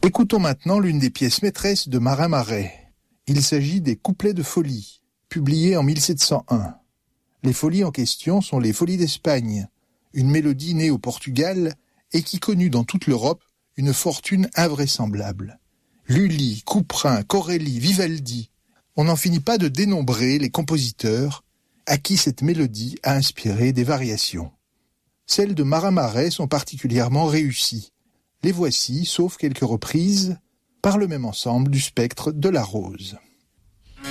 Écoutons maintenant l'une des pièces maîtresses de Marin Marais. Il s'agit des Couplets de folie, publiés en 1701. Les folies en question sont les Folies d'Espagne, une mélodie née au Portugal et qui connut dans toute l'Europe une fortune invraisemblable. Lully, Couperin, Corelli, Vivaldi, on n'en finit pas de dénombrer les compositeurs à qui cette mélodie a inspiré des variations. Celles de Marin Marais sont particulièrement réussies. Les voici, sauf quelques reprises, par le même ensemble du spectre de la rose.